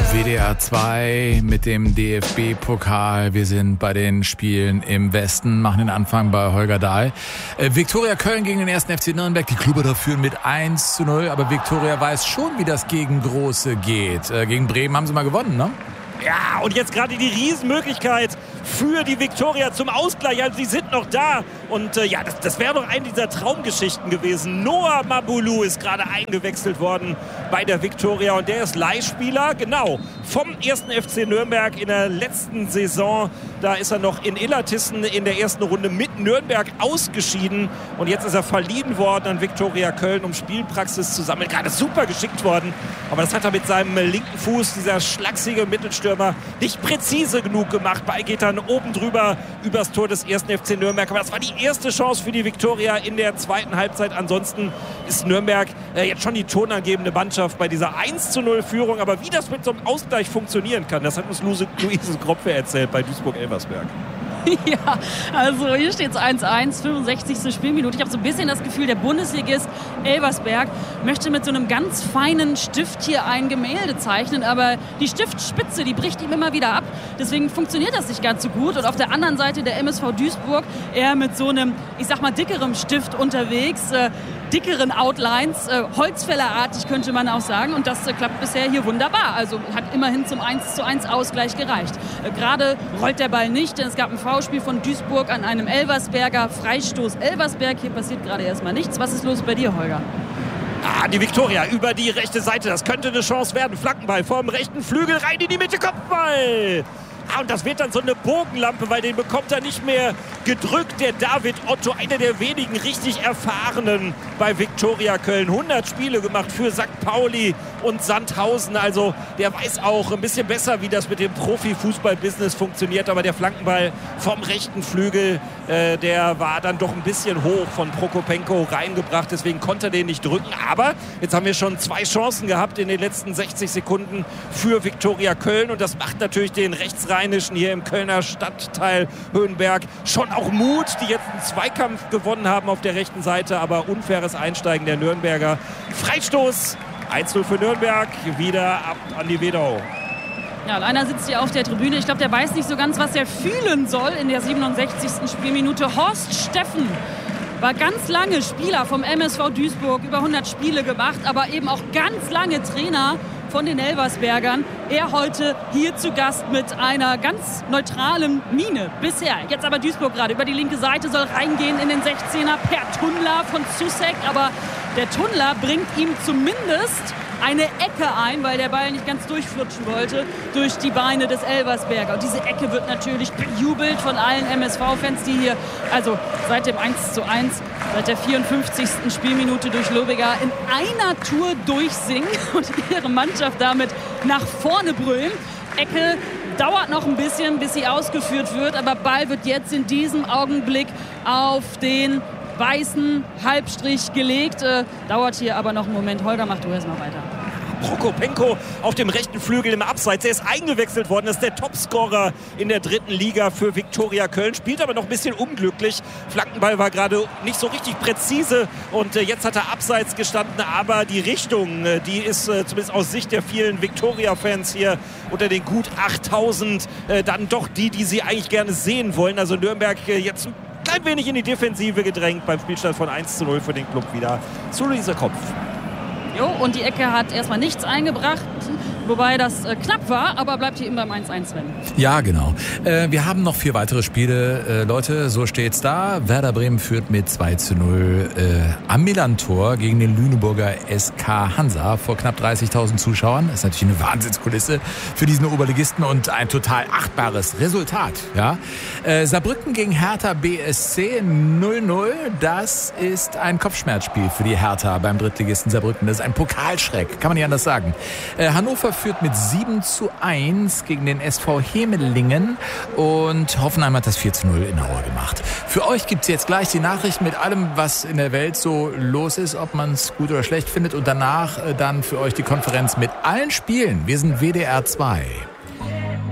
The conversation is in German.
WDR 2 mit dem DFB-Pokal. Wir sind bei den Spielen im Westen, machen den Anfang bei Holger Dahl. Viktoria Köln gegen den 1. FC Nürnberg. Die Klubberer führen mit 1:0, aber Viktoria weiß schon, wie das gegen Große geht. Gegen Bremen haben sie mal gewonnen, ne? Ja, und jetzt gerade die Riesenmöglichkeit für die Viktoria zum Ausgleich. Also sie sind noch da. Und das wäre doch eine dieser Traumgeschichten gewesen. Noah Mabulu ist gerade eingewechselt worden bei der Viktoria. Und der ist Leihspieler, genau, vom 1. FC Nürnberg in der letzten Saison. Da ist er noch in Illertissen in der ersten Runde mit Nürnberg ausgeschieden. Und jetzt ist er verliehen worden an Viktoria Köln, um Spielpraxis zu sammeln. Gerade super geschickt worden. Aber das hat er mit seinem linken Fuß, dieser schlachsige Mittelstürmer, nicht präzise genug gemacht. Ball geht dann oben drüber übers Tor des 1. FC Nürnberg. Aber das war die erste Chance für die Viktoria in der zweiten Halbzeit. Ansonsten ist Nürnberg jetzt schon die tonangebende Mannschaft bei dieser 1:0-Führung. Aber wie das mit so einem Ausgleich funktionieren kann, das hat uns Luise Kropfe erzählt bei Duisburg-Elversberg. Ja, also hier steht es 1:1, 65. Spielminute. Ich habe so ein bisschen das Gefühl, der Bundesligist Elversberg möchte mit so einem ganz feinen Stift hier ein Gemälde zeichnen, aber die Stiftspitze, die bricht ihm immer wieder ab. Deswegen funktioniert das nicht ganz so gut. Und auf der anderen Seite der MSV Duisburg eher mit so einem, ich sag mal, dickerem Stift unterwegs, dickeren Outlines, Holzfällerartig könnte man auch sagen. Und das klappt bisher hier wunderbar. Also hat immerhin zum 1:1 Ausgleich gereicht. Gerade rollt der Ball nicht, denn es gab ein Foulspiel von Duisburg an einem Elversberger. Freistoß Elversberg. Hier passiert gerade erstmal nichts. Was ist los bei dir, Holger? Die Viktoria über die rechte Seite. Das könnte eine Chance werden. Flankenball vom rechten Flügel rein in die Mitte. Kopfball! Und das wird dann so eine Bogenlampe, weil den bekommt er nicht mehr gedrückt. Der David Otto, einer der wenigen richtig Erfahrenen bei Viktoria Köln. 100 Spiele gemacht für St. Pauli und Sandhausen. Also der weiß auch ein bisschen besser, wie das mit dem Profifußball-Business funktioniert. Aber der Flankenball vom rechten Flügel, der war dann doch ein bisschen hoch von Prokopenko reingebracht. Deswegen konnte er den nicht drücken. Aber jetzt haben wir schon 2 Chancen gehabt in den letzten 60 Sekunden für Viktoria Köln. Und das macht natürlich den Rechtsrheinischen hier im Kölner Stadtteil Höhenberg schon auch Mut, die jetzt einen Zweikampf gewonnen haben auf der rechten Seite. Aber unfaires Einsteigen der Nürnberger. Freistoß 1:0 für Nürnberg. Wieder ab an die Wedau. Ja, einer sitzt hier auf der Tribüne. Ich glaube, der weiß nicht so ganz, was er fühlen soll in der 67. Spielminute. Horst Steffen war ganz lange Spieler vom MSV Duisburg, über 100 Spiele gemacht, aber eben auch ganz lange Trainer von den Elversbergern. Er heute hier zu Gast mit einer ganz neutralen Miene bisher. Jetzt aber Duisburg gerade über die linke Seite, soll reingehen in den 16er per Tunnler von Susek, aber der Tunnler bringt ihm zumindest eine Ecke ein, weil der Ball nicht ganz durchflutschen wollte durch die Beine des Elversberger. Und diese Ecke wird natürlich bejubelt von allen MSV-Fans, die hier also seit dem 1:1, seit der 54. Spielminute durch Lobiger in einer Tour durchsingen und ihre Mannschaft damit nach vorne brüllen. Ecke dauert noch ein bisschen, bis sie ausgeführt wird, aber Ball wird jetzt in diesem Augenblick auf den weißen Halbstrich gelegt. Dauert hier aber noch einen Moment. Holger, mach du erst mal weiter. Prokopenko auf dem rechten Flügel im Abseits. Er ist eingewechselt worden. Das ist der Topscorer in der 3. Liga für Viktoria Köln. Spielt aber noch ein bisschen unglücklich. Flankenball war gerade nicht so richtig präzise. Und jetzt hat er abseits gestanden. Aber die Richtung, die ist zumindest aus Sicht der vielen Viktoria-Fans hier unter den gut 8000 dann doch die sie eigentlich gerne sehen wollen. Also Nürnberg jetzt ein klein wenig in die Defensive gedrängt beim Spielstand von 1:0 für den Club wieder. Zu Luise Kopf. Jo, und die Ecke hat erstmal nichts eingebracht, wobei das knapp war, aber bleibt hier eben beim 1:1, Sven. Ja, genau. Wir haben noch 4 weitere Spiele. Leute, so steht's da. Werder Bremen führt mit 2:0 am Milan-Tor gegen den Lüneburger SK Hansa vor knapp 30.000 Zuschauern. Das ist natürlich eine Wahnsinnskulisse für diesen Oberligisten und ein total achtbares Resultat. Ja? Saarbrücken gegen Hertha BSC 0:0. Das ist ein Kopfschmerzspiel für die Hertha beim Drittligisten Saarbrücken. Das ist ein Pokalschreck, kann man nicht anders sagen. Hannover führt mit 7:1 gegen den SV Hemelingen und Hoffenheim hat das 4:0 in Aue gemacht. Für euch gibt's jetzt gleich die Nachrichten mit allem, was in der Welt so los ist, ob man es gut oder schlecht findet und danach dann für euch die Konferenz mit allen Spielen. Wir sind WDR 2.